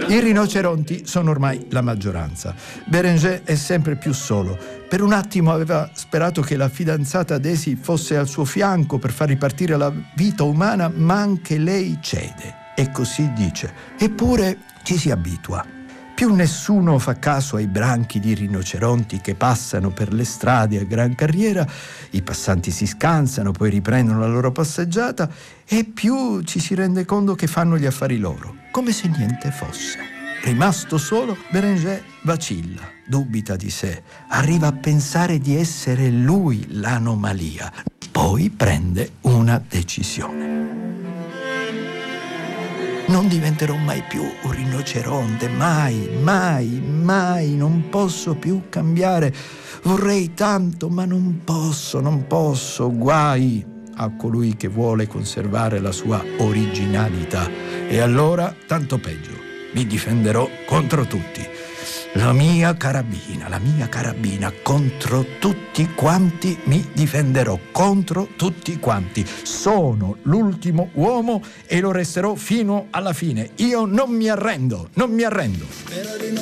I rinoceronti sono ormai la maggioranza. Bérenger è sempre più solo. Per un attimo aveva sperato che la fidanzata Daisy fosse al suo fianco per far ripartire la vita umana, ma anche lei cede. E così dice. Eppure ci si abitua. Più nessuno fa caso ai branchi di rinoceronti che passano per le strade a gran carriera, i passanti si scansano, poi riprendono la loro passeggiata, e più ci si rende conto che fanno gli affari loro, come se niente fosse. Rimasto solo, Bérenger vacilla, dubita di sé, arriva a pensare di essere lui l'anomalia, poi prende una decisione. Non diventerò mai più un rinoceronte, mai, non posso più cambiare. Vorrei tanto, ma non posso, guai a colui che vuole conservare la sua originalità. E allora, tanto peggio, mi difenderò contro tutti. La mia carabina, contro tutti quanti mi difenderò, contro tutti quanti. Sono l'ultimo uomo e lo resterò fino alla fine. Io non mi arrendo.